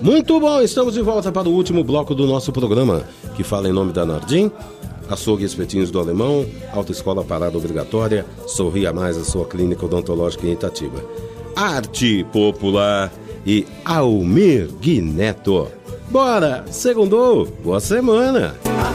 Muito bom, estamos de volta para o último bloco do nosso programa, que fala em nome da Nardim, Açougue e Espetinhos do Alemão, Autoescola Parada Obrigatória, Sorria Mais, a sua clínica odontológica em Itatiba, Arte Popular e Almir Guineto. Bora, segundou, boa semana!